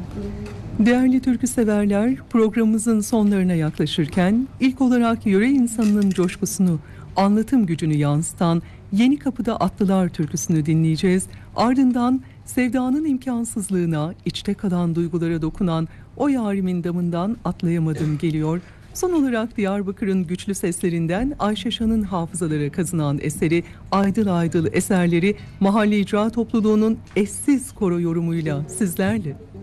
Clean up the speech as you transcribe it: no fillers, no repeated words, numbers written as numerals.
Değerli türkü severler, programımızın sonlarına yaklaşırken ilk olarak yöre insanının coşkusunu, anlatım gücünü yansıtan Yeni Kapıda Atlılar türküsünü dinleyeceğiz. Ardından sevdanın imkansızlığına, içte kalan duygulara dokunan O Yarimin Damından Atlayamadım geliyor. Son olarak Diyarbakır'ın güçlü seslerinden Ayşe Şan'ın hafızalara kazınan eseri Aydıl Aydıl eserleri Mahalle İcra Topluluğu'nun eşsiz koro yorumuyla sizlerle.